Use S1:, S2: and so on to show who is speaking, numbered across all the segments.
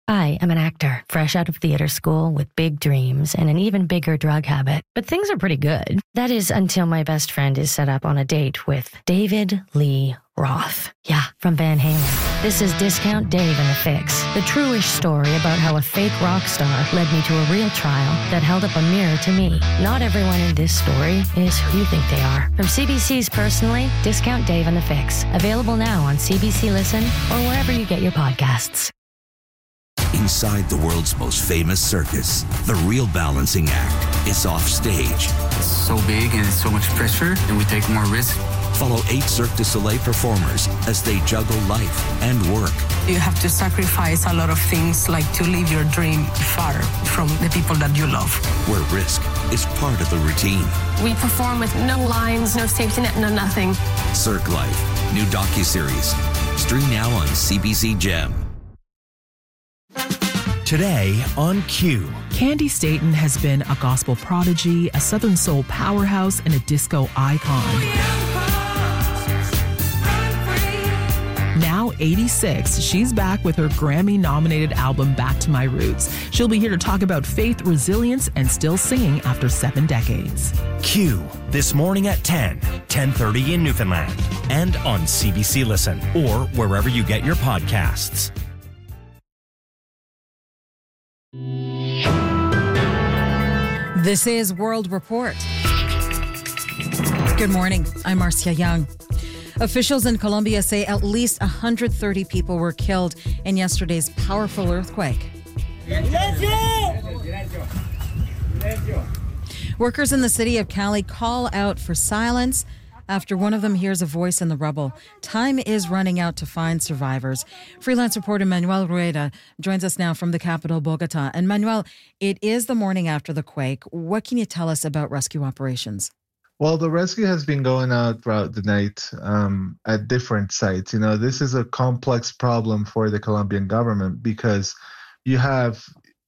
S1: I am an actor, fresh out of theater school with big dreams and an even bigger drug habit. But things are pretty good. That is until my best friend is set up on a date with David Lee Roth. Yeah, from Van Halen. This is Discount Dave and the Fix, the true-ish story about how a fake rock star led me to a real trial that held up a mirror to me. Not everyone in this story is who you think they are. From CBC's Personally, Discount Dave and the Fix. Available now on CBC Listen or wherever you get your podcasts.
S2: Inside the world's most famous circus, the real balancing act is off stage.
S3: It's so big and it's so much pressure, and we take more risk.
S2: Follow 8 Cirque du Soleil performers as they juggle life and work.
S4: You have to sacrifice a lot of things, like to live your dream far from the people that you love.
S2: Where risk is part of the routine.
S5: We perform with no lines, no safety net, no nothing.
S2: Cirque Life, new docuseries. Stream now on CBC Gem.
S6: Today on Q.
S7: Candy Staton has been a gospel prodigy, a Southern soul powerhouse, and a disco icon. Now 86, she's back with her Grammy-nominated album Back to My Roots. She'll be here to talk about faith, resilience, and still singing after 7 decades.
S6: Q, this morning at 10:30 in Newfoundland, and on CBC Listen, or wherever you get your podcasts.
S8: This is World Report. Good morning. I'm Marcia Young. Officials in Colombia say at least 130 people were killed in yesterday's powerful earthquake. Workers in the city of Cali call out for silence after one of them hears a voice in the rubble. Time is running out to find survivors. Freelance reporter Manuel Rueda joins us now from the capital, Bogota. And Manuel, it is the morning after the quake. What can you tell us about rescue operations?
S9: Well, the rescue has been going out throughout the night at different sites. You know, this is a complex problem for the Colombian government because you have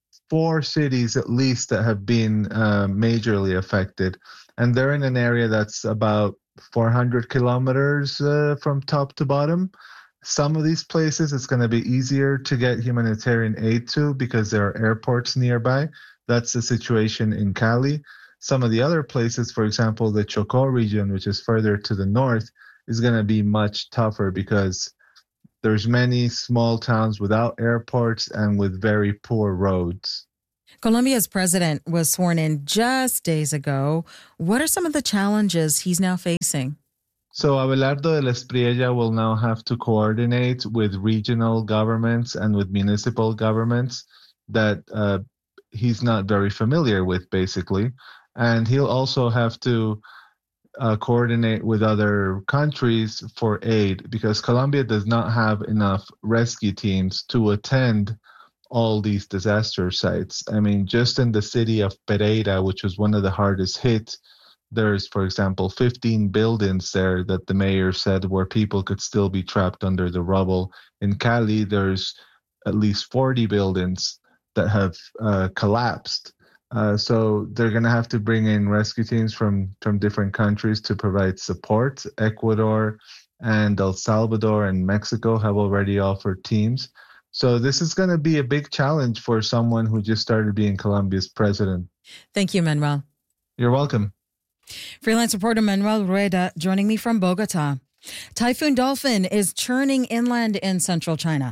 S9: 4 cities at least that have been majorly affected. And they're in an area that's about 400 kilometers from top to bottom. Some of these places it's going to be easier to get humanitarian aid to because there are airports nearby. That's the situation in Cali. Some of the other places, for example, the Chocó region, which is further to the north, is going to be much tougher because there's many small towns without airports and with very poor roads.
S8: Colombia's president was sworn in just days ago. What are some of the challenges he's now facing?
S9: So Abelardo de la Espriella will now have to coordinate with regional governments and with municipal governments that he's not very familiar with, basically. And he'll also have to coordinate with other countries for aid because Colombia does not have enough rescue teams to attend all these disaster sites. I mean, just in the city of Pereira, which was one of the hardest hit, there's, for example, 15 buildings there that the mayor said where people could still be trapped under the rubble. In Cali, there's at least 40 buildings that have collapsed. So they're going to have to bring in rescue teams from different countries to provide support. Ecuador and El Salvador and Mexico have already offered teams. So this is going to be a big challenge for someone who just started being Colombia's president.
S8: Thank you, Manuel.
S9: You're welcome.
S8: Freelance reporter Manuel Rueda joining me from Bogota. Typhoon Dolphin is churning inland in central China.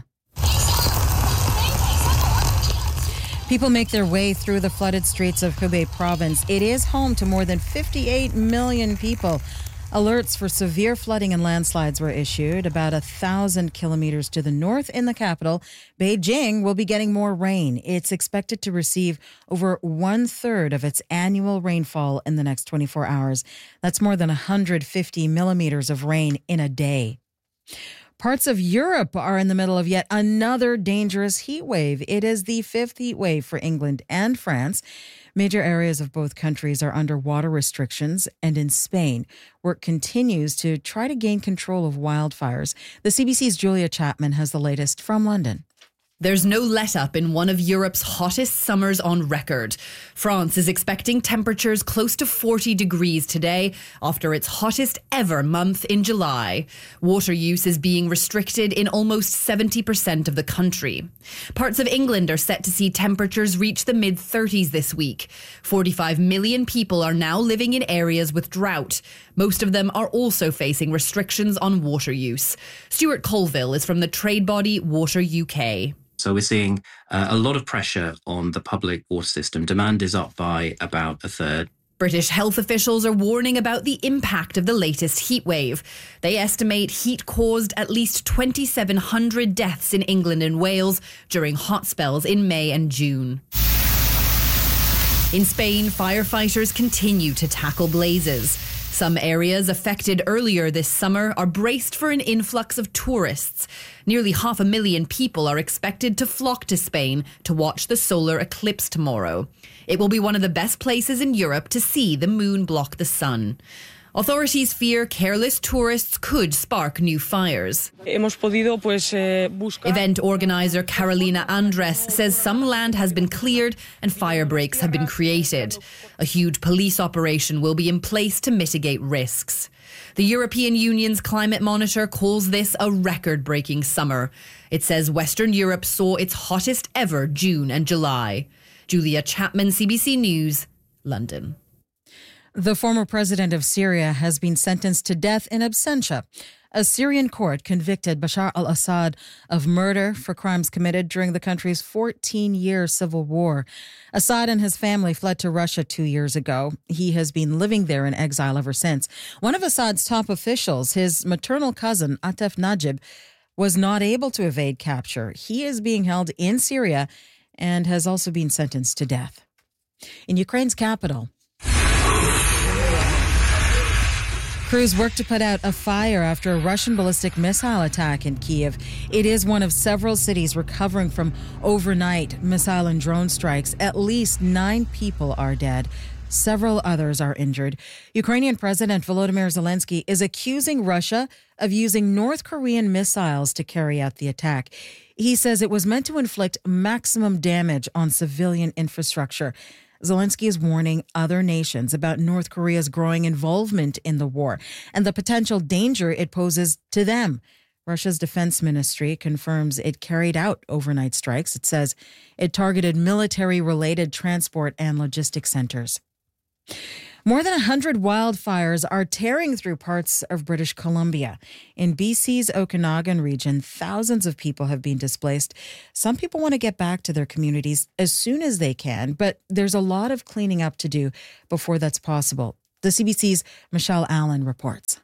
S8: People make their way through the flooded streets of Hubei province. It is home to more than 58 million people. Alerts for severe flooding and landslides were issued. About 1,000 kilometers to the north in the capital, Beijing will be getting more rain. It's expected to receive over 1/3 of its annual rainfall in the next 24 hours. That's more than 150 millimeters of rain in a day. Parts of Europe are in the middle of yet another dangerous heat wave. It is the 5th heat wave for England and France. Major areas of both countries are under water restrictions, and in Spain, work continues to try to gain control of wildfires. The CBC's Julia Chapman has the latest from London.
S10: There's no let-up in one of Europe's hottest summers on record. France is expecting temperatures close to 40 degrees today after its hottest ever month in July. Water use is being restricted in almost 70% of the country. Parts of England are set to see temperatures reach the mid-30s this week. 45 million people are now living in areas with drought. Most of them are also facing restrictions on water use. Stuart Colville is from the trade body Water UK.
S11: So we're seeing a lot of pressure on the public water system. Demand is up by about a third.
S10: British health officials are warning about the impact of the latest heatwave. They estimate heat caused at least 2,700 deaths in England and Wales during hot spells in May and June. In Spain, firefighters continue to tackle blazes. Some areas affected earlier this summer are braced for an influx of tourists. Nearly 500,000 people are expected to flock to Spain to watch the solar eclipse tomorrow. It will be one of the best places in Europe to see the moon block the sun. Authorities fear careless tourists could spark new fires. Event organizer Carolina Andres says some land has been cleared and fire breaks have been created. A huge police operation will be in place to mitigate risks. The European Union's climate monitor calls this a record-breaking summer. It says Western Europe saw its hottest ever June and July. Julia Chapman, CBC News, London.
S8: The former president of Syria has been sentenced to death in absentia. A Syrian court convicted Bashar al-Assad of murder for crimes committed during the country's 14-year civil war. Assad and his family fled to Russia 2 years ago. He has been living there in exile ever since. One of Assad's top officials, his maternal cousin, Atef Najib, was not able to evade capture. He is being held in Syria and has also been sentenced to death. In Ukraine's capital, crews work to put out a fire after a Russian ballistic missile attack in Kyiv. It is one of several cities recovering from overnight missile and drone strikes. At least 9 people are dead. Several others are injured. Ukrainian President Volodymyr Zelensky is accusing Russia of using North Korean missiles to carry out the attack. He says it was meant to inflict maximum damage on civilian infrastructure. Zelensky is warning other nations about North Korea's growing involvement in the war and the potential danger it poses to them. Russia's defense ministry confirms it carried out overnight strikes. It says it targeted military-related transport and logistics centers. More than 100 wildfires are tearing through parts of British Columbia. In BC's Okanagan region, thousands of people have been displaced. Some people want to get back to their communities as soon as they can, but there's a lot of cleaning up to do before that's possible. The CBC's Michelle Allen reports.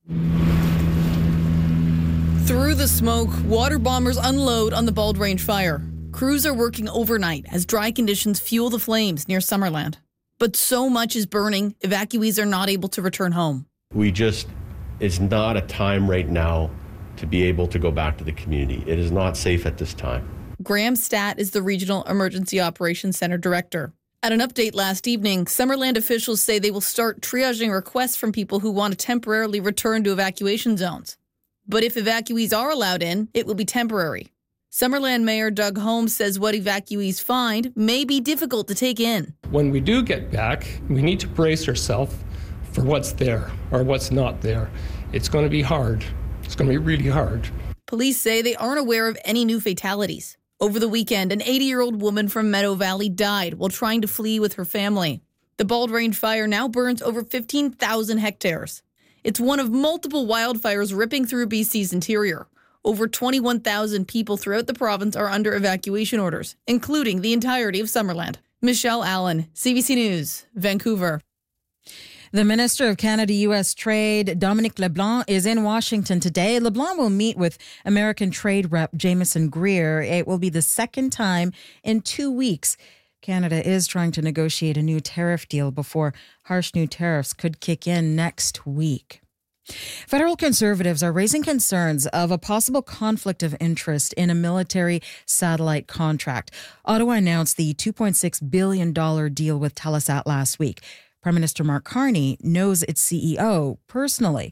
S12: Through the smoke, water bombers unload on the Bald Range fire. Crews are working overnight as dry conditions fuel the flames near Summerland. But so much is burning, evacuees are not able to return home.
S13: It's not a time right now to be able to go back to the community. It is not safe at this time.
S12: Graham Statt is the Regional Emergency Operations Center Director. At an update last evening, Summerland officials say they will start triaging requests from people who want to temporarily return to evacuation zones. But if evacuees are allowed in, it will be temporary. Summerland Mayor Doug Holmes says what evacuees find may be difficult to take in.
S14: When we do get back, we need to brace ourselves for what's there or what's not there. It's going to be hard. It's going to be really hard.
S12: Police say they aren't aware of any new fatalities. Over the weekend, an 80-year-old woman from Meadow Valley died while trying to flee with her family. The Bald Range fire now burns over 15,000 hectares. It's one of multiple wildfires ripping through BC's interior. Over 21,000 people throughout the province are under evacuation orders, including the entirety of Summerland. Michelle Allen, CBC News, Vancouver.
S8: The Minister of Canada-U.S. Trade, Dominic LeBlanc, is in Washington today. LeBlanc will meet with American Trade Rep Jameson Greer. It will be the second time in 2 weeks. Canada is trying to negotiate a new tariff deal before harsh new tariffs could kick in next week. Federal Conservatives are raising concerns of a possible conflict of interest in a military satellite contract. Ottawa announced the $2.6 billion deal with Telesat last week. Prime Minister Mark Carney knows its CEO personally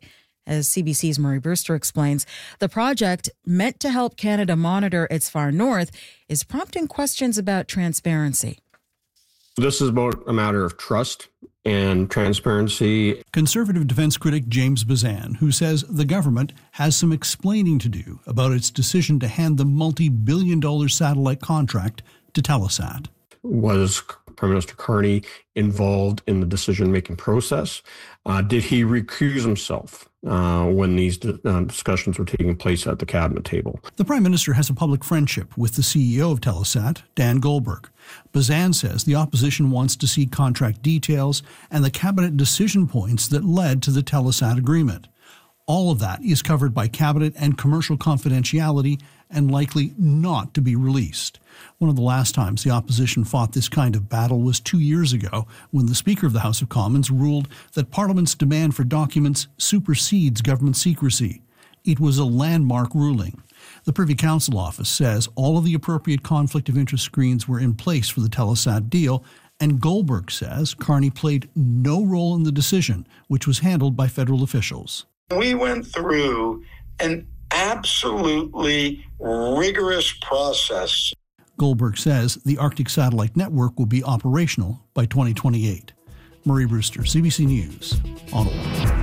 S8: As CBC's Marie Brewster explains, the project, meant to help Canada monitor its far north, is prompting questions about transparency.
S15: This is about a matter of trust and transparency.
S16: Conservative defense critic James Bazan, who says the government has some explaining to do about its decision to hand the multi-billion-dollar satellite contract to Telesat.
S15: Was Prime Minister Carney involved in the decision-making process? Did he recuse himself when these discussions were taking place at the cabinet table?
S16: The Prime Minister has a public friendship with the CEO of Telesat, Dan Goldberg. Bazan says the opposition wants to see contract details and the cabinet decision points that led to the Telesat agreement. All of that is covered by cabinet and commercial confidentiality and likely not to be released. One of the last times the opposition fought this kind of battle was 2 years ago, when the Speaker of the House of Commons ruled that Parliament's demand for documents supersedes government secrecy. It was a landmark ruling. The Privy Council office says all of the appropriate conflict of interest screens were in place for the Telesat deal, and Goldberg says Carney played no role in the decision, which was handled by federal officials.
S17: We went through an absolutely rigorous process.
S16: Goldberg says the Arctic Satellite Network will be operational by 2028. Marie Brewster, CBC News, Ottawa.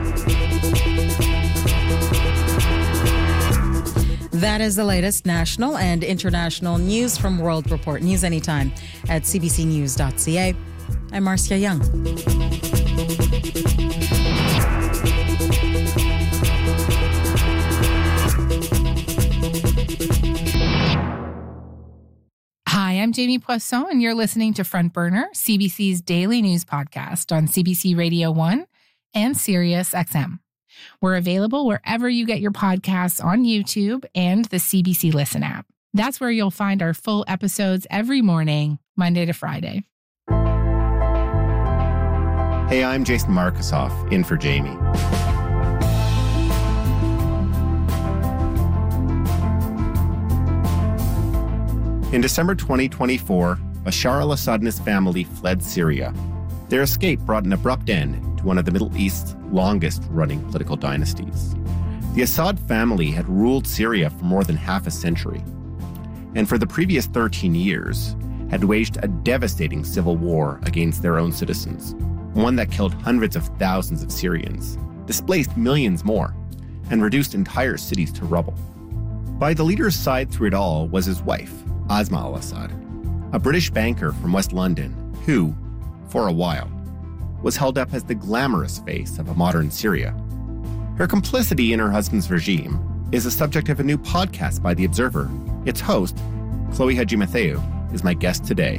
S8: That is the latest national and international news from World Report. News anytime at cbcnews.ca. I'm Marcia Young.
S18: Hi, I'm Jamie Poisson, and you're listening to Front Burner, CBC's daily news podcast on CBC Radio 1 and Sirius XM. We're available wherever you get your podcasts on YouTube and the CBC Listen app. That's where you'll find our full episodes every morning, Monday to Friday.
S19: Hey, I'm Jason Markusoff, in for Jamie. In December 2024, Bashar al-Assad and his family fled Syria. Their escape brought an abrupt end to one of the Middle East's longest-running political dynasties. The Assad family had ruled Syria for more than half a century, and for the previous 13 years had waged a devastating civil war against their own citizens, one that killed hundreds of thousands of Syrians, displaced millions more, and reduced entire cities to rubble. By the leader's side through it all was his wife, Asma al-Assad, a British banker from West London who, for a while, was held up as the glamorous face of a modern Syria. Her complicity in her husband's regime is the subject of a new podcast by The Observer. Its host, Chloe Hadjimatheou, is my guest today.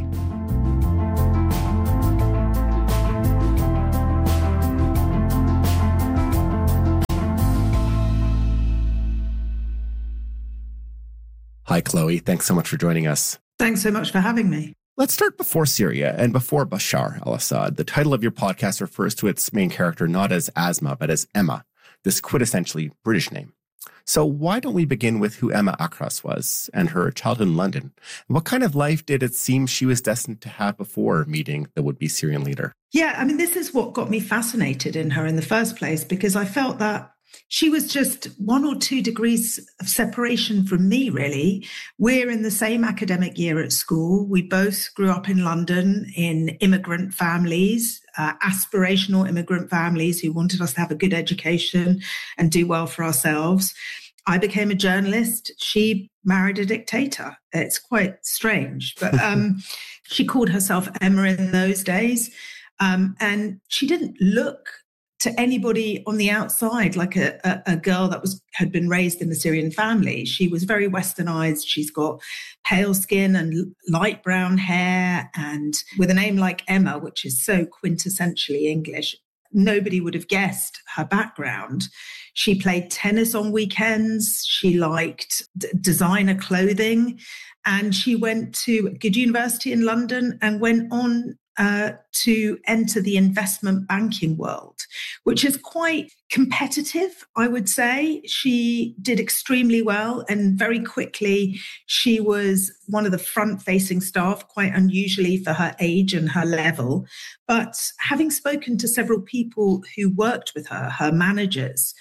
S19: Hi, Chloe. Thanks so much for joining us.
S20: Thanks so much for having me.
S19: Let's start before Syria and before Bashar al-Assad. The title of your podcast refers to its main character not as Asma, but as Emma, this quintessentially British name. So why don't we begin with who Emma Akras was and her childhood in London? What kind of life did it seem she was destined to have before meeting the would-be Syrian leader?
S20: Yeah, I mean, this is what got me fascinated in her in the first place, because I felt that she was just 1 or 2 degrees of separation from me, really. We're in the same academic year at school. We both grew up in London in immigrant families, aspirational immigrant families who wanted us to have a good education and do well for ourselves. I became a journalist. She married a dictator. It's quite strange, but she called herself Emma in those days. And she didn't look to anybody on the outside like a girl that had been raised in a Syrian family. She was very westernized. She's got pale skin and light brown hair, and with a name like Emma, which is so quintessentially English, nobody would have guessed her background. She played tennis on weekends. She liked designer clothing, and she went to a good university in London and went on to enter the investment banking world, which is quite competitive, I would say. She did extremely well, and very quickly she was one of the front-facing staff, quite unusually for her age and her level. But having spoken to several people who worked with her, her managers,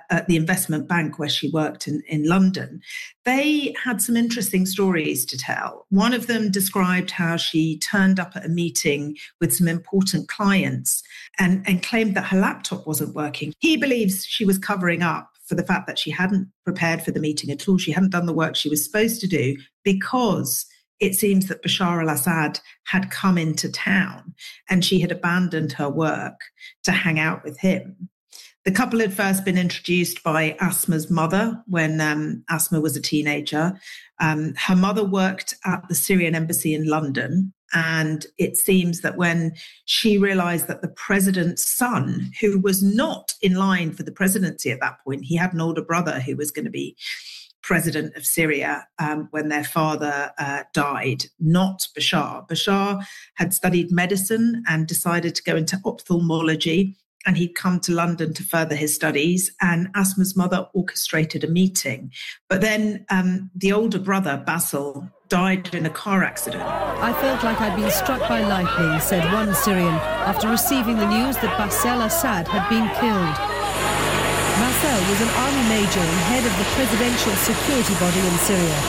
S20: at the investment bank where she worked in London, they had some interesting stories to tell. One of them described how she turned up at a meeting with some important clients and claimed that her laptop wasn't working. He believes she was covering up for the fact that she hadn't prepared for the meeting at all. She hadn't done the work she was supposed to do because it seems that Bashar al-Assad had come into town and she had abandoned her work to hang out with him. The couple had first been introduced by Asma's mother when Asma was a teenager. Her mother worked at the Syrian embassy in London. And it seems that when she realized that the president's son, who was not in line for the presidency at that point, he had an older brother who was going to be president of Syria when their father died, not Bashar. Bashar had studied medicine and decided to go into ophthalmology, and he'd come to London to further his studies, and Asma's mother orchestrated a meeting. But then the older brother, Basil, died in a car accident.
S21: I felt like I'd been struck by lightning, said one Syrian, after receiving the news that Bashar al-Assad had been killed. Marcel was an army major and head of the presidential security body in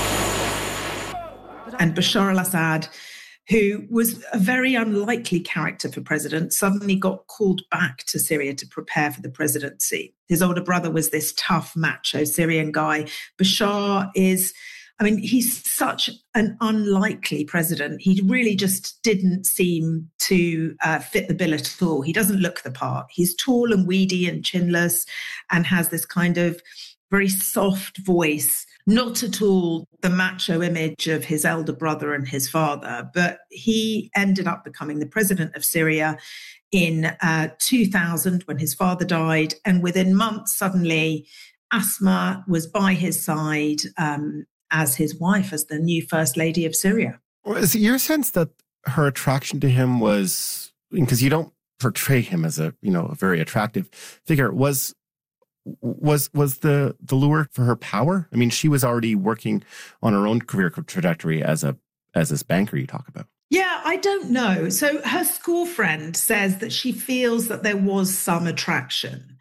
S21: Syria.
S20: And Bashar al-Assad, who was a very unlikely character for president, suddenly got called back to Syria to prepare for the presidency. His older brother was this tough, macho Syrian guy. Bashar is, he's such an unlikely president. He really just didn't seem to fit the bill at all. He doesn't look the part. He's tall and weedy and chinless and has this kind of very soft voice. Not at all the macho image of his elder brother and his father, but he ended up becoming the president of Syria in 2000 when his father died. And within months, suddenly, Asma was by his side as his wife, as the new first lady of Syria.
S19: Is it your sense that her attraction to him was, because you don't portray him as a very attractive figure, was the lure for her power? I mean, she was already working on her own career trajectory as this banker you talk about.
S20: Yeah, I don't know. So her school friend says that she feels that there was some attraction.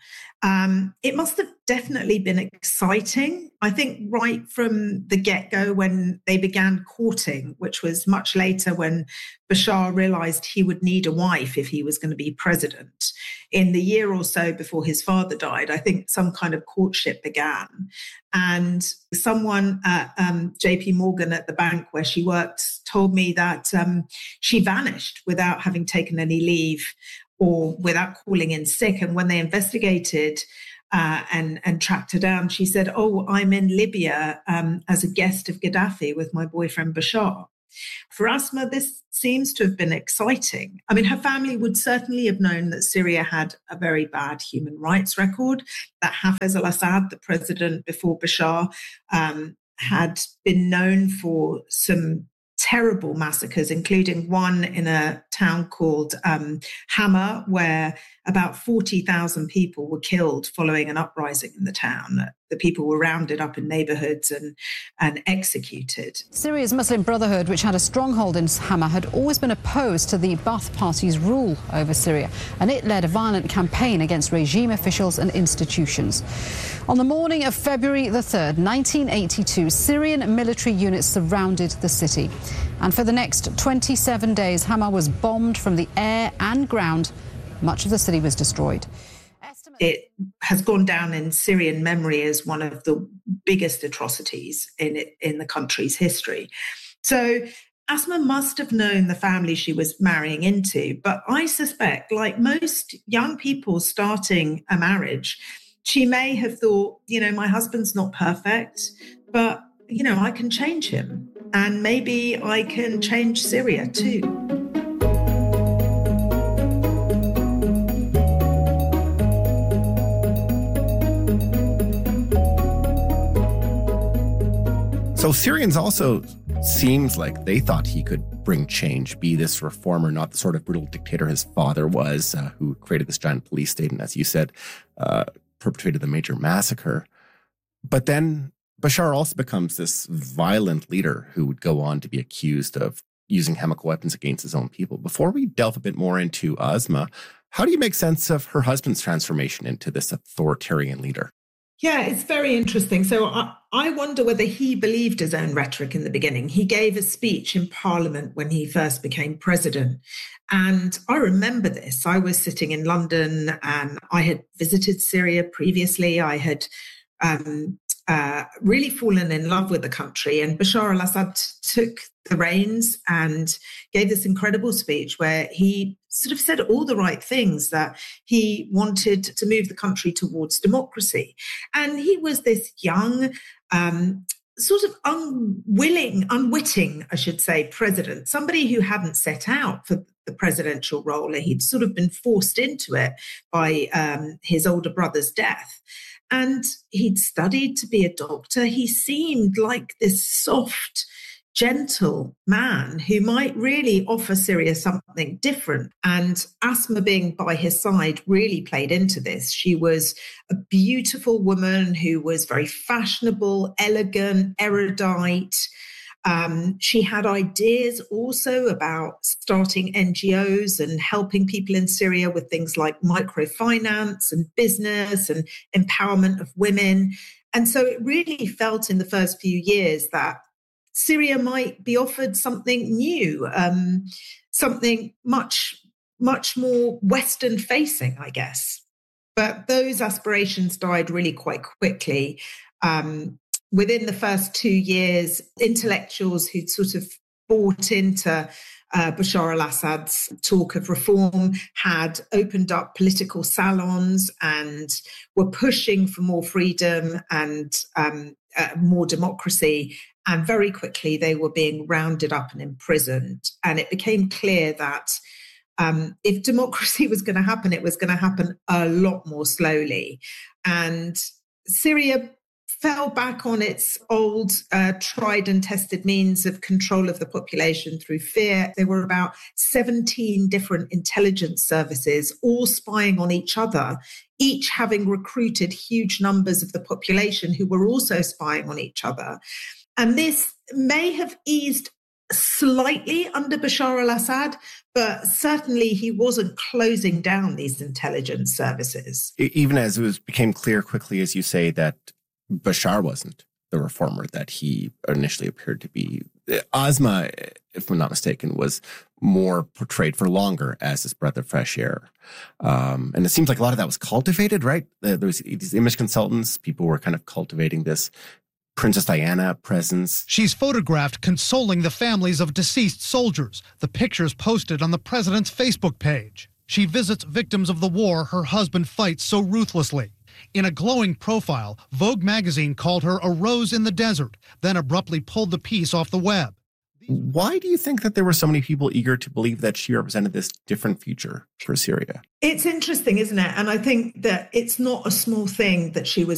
S20: It must have definitely been exciting. I think right from the get-go when they began courting, which was much later when Bashar realized he would need a wife if he was going to be president. In the year or so before his father died, I think some kind of courtship began. And someone at JP Morgan at the bank where she worked told me that she vanished without having taken any leave or without calling in sick. And when they investigated and tracked her down, she said, I'm in Libya as a guest of Gaddafi with my boyfriend Bashar. For Asma, this seems to have been exciting. I mean, her family would certainly have known that Syria had a very bad human rights record, that Hafez al-Assad, the president before Bashar, had been known for some terrible massacres, including one in a town called Hama, where about 40,000 people were killed following an uprising in the town. The people were rounded up in neighborhoods and executed.
S22: Syria's Muslim Brotherhood, which had a stronghold in Hama, had always been opposed to the Ba'ath Party's rule over Syria, and it led a violent campaign against regime officials and institutions. On the morning of February the 3rd, 1982, Syrian military units surrounded the city. And for the next 27 days, Hama was bombed from the air and ground. Much of the city was destroyed.
S20: It has gone down in Syrian memory as one of the biggest atrocities in the country's history. So Asma must have known the family she was marrying into, but I suspect, like most young people starting a marriage, she may have thought, my husband's not perfect, but, I can change him. And maybe I can change Syria too.
S19: So Syrians also seems like they thought he could bring change, be this reformer, not the sort of brutal dictator his father was, who created this giant police state and, as you said, perpetrated the major massacre. But then Bashar also becomes this violent leader who would go on to be accused of using chemical weapons against his own people. Before we delve a bit more into Asma, how do you make sense of her husband's transformation into this authoritarian leader?
S20: Yeah, it's very interesting. So I wonder whether he believed his own rhetoric in the beginning. He gave a speech in Parliament when he first became president. And I remember this. I was sitting in London and I had visited Syria previously. I had really fallen in love with the country. And Bashar al-Assad took the reins and gave this incredible speech where he sort of said all the right things, that he wanted to move the country towards democracy. And he was this young, sort of unwitting, I should say, president, somebody who hadn't set out for the presidential role. He'd sort of been forced into it by his older brother's death. And he'd studied to be a doctor. He seemed like this soft, gentle man who might really offer Syria something different. And Asma being by his side really played into this. She was a beautiful woman who was very fashionable, elegant, erudite. She had ideas also about starting NGOs and helping people in Syria with things like microfinance and business and empowerment of women. And so it really felt in the first few years that Syria might be offered something new, something much, much more Western facing, I guess. But those aspirations died really quite quickly. Within the first 2 years, intellectuals who'd sort of bought into Bashar al-Assad's talk of reform had opened up political salons and were pushing for more freedom and more democracy. And very quickly, they were being rounded up and imprisoned. And it became clear that if democracy was going to happen, it was going to happen a lot more slowly. And Syria fell back on its old tried and tested means of control of the population through fear. There were about 17 different intelligence services, all spying on each other, each having recruited huge numbers of the population who were also spying on each other. And this may have eased slightly under Bashar al-Assad, but certainly he wasn't closing down these intelligence services.
S19: Even as it became clear quickly, as you say, that Bashar wasn't the reformer that he initially appeared to be. Asma, if I'm not mistaken, was more portrayed for longer as this breath of fresh air. And it seems like a lot of that was cultivated, right? There was these image consultants, people were kind of cultivating this Princess Diana presence.
S1: She's photographed consoling the families of deceased soldiers, the pictures posted on the president's Facebook page. She visits victims of the war her husband fights so ruthlessly. In a glowing profile, Vogue magazine called her a rose in the desert, then abruptly pulled the piece off the web.
S19: Why do you think that there were so many people eager to believe that she represented this different future for Syria?
S20: It's interesting, isn't it? And I think that it's not a small thing that she was